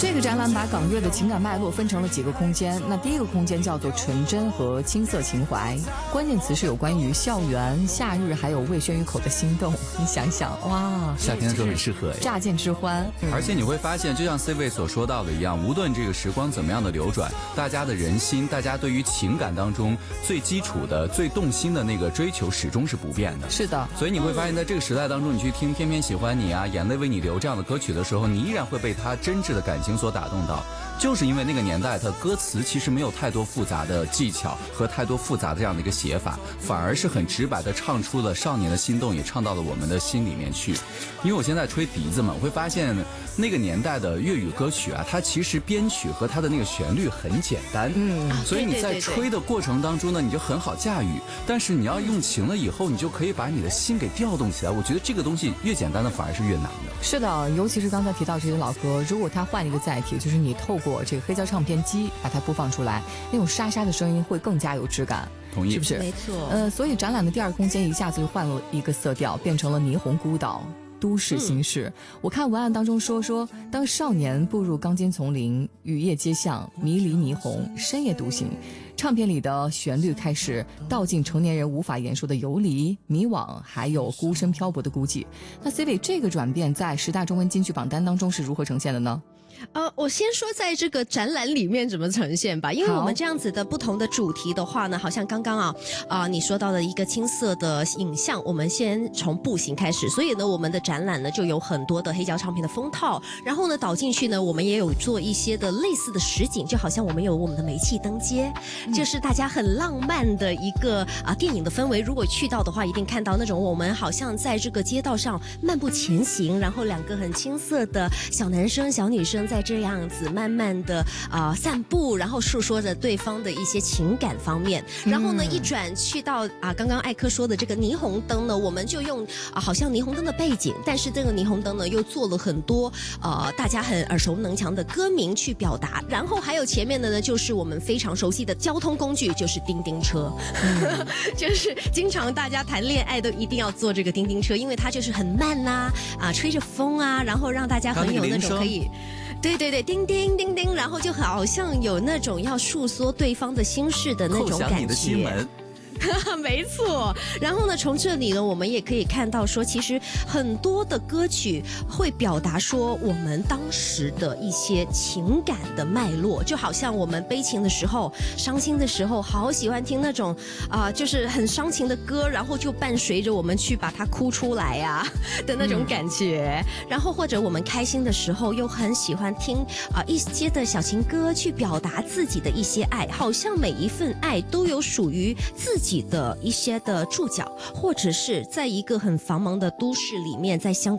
这个展览把港乐的情感脉络分成了几个空间。那第一个空间叫做纯真和青涩情怀，关键词是有关于校园、夏日还有未宣于口的心动。你想想，哇， 夏天的时候很适合乍见之欢。 而且你会发现，就像 C 位所说到的一样，无论这个时光怎么样的流转，大家的人心，大家对于情感当中最基础的、最动心的那个追求始终是不变的。 是的， 所以你会发现在这个时代当中，你去听《偏偏喜欢你》啊，《眼泪为你流》这样的歌曲的时候，你依然会被它真挚的感情所打动到，就是因为那个年代它歌词其实没有太多复杂的技巧和太多复杂的这样的一个写法，反而是很直白的唱出了少年的心动，也唱到了我们的心里面去。因为我现在吹笛子嘛，我会发现那个年代的粤语歌曲啊，它其实编曲和它的那个旋律很简单，所以你在吹的过程当中呢，你就很好驾驭，但是你要用情了以后，你就可以把你的心给调动起来。我觉得这个东西越简单的反而是越难的。 是的，尤其是刚才提到这些老歌，如果它换一个载体，就是你透过这个黑胶唱片机把它播放出来，那种沙沙的声音会更加有质感。 同意， 是不是？ 没错。 所以展览的第二空间一下子就换了一个色调，变成了霓虹孤岛。都市心事，我看文案当中说，当少年步入钢筋丛林，雨夜街巷，迷离霓虹，深夜独行，唱片里的旋律开始道尽成年人无法言说的游离、迷惘，还有孤身漂泊的孤寂。那 C 位这个转变在10大中文金曲榜单当中是如何呈现的呢？ 我先说在这个展览里面怎么呈现吧，因为我们这样子的不同的主题的话呢，好像刚刚你说到的一个青涩的影像，我们先从步行开始，所以呢，我们的展览呢就有很多的黑胶唱片的封套，然后呢导进去呢，我们也有做一些的类似的实景，就好像我们有我们的煤气灯街，就是大家很浪漫的一个电影的氛围。如果去到的话，一定看到那种我们好像在这个街道上漫步前行，然后两个很青涩的小男生、小女生在这样子慢慢的散步，然后诉说着对方的一些情感方面。然后呢，一转去到刚刚艾科说的这个霓虹灯呢，我们就用好像霓虹灯的背景，但是这个霓虹灯呢又做了很多大家很耳熟能详的歌名去表达。然后还有前面的呢，就是我们非常熟悉的交通工具，就是叮叮车，就是经常大家谈恋爱都一定要坐这个叮叮车，因为它就是很慢呐，吹着风啊，然后让大家很有那种可以。对，叮叮叮叮，然后就好像有那种要诉说对方的心事的那种感觉。扣响你的心门。没错，然后呢，从这里呢，我们也可以看到说，其实很多的歌曲会表达说我们当时的一些情感的脉络，就好像我们悲情的时候、伤心的时候，好喜欢听那种就是很伤情的歌，然后就伴随着我们去把它哭出来呀的那种感觉。然后或者我们开心的时候，又很喜欢听一些的小情歌，去表达自己的一些爱，好像每一份爱都有属于自己的一些的注脚，或者是在一个很繁忙的都市里面，在香港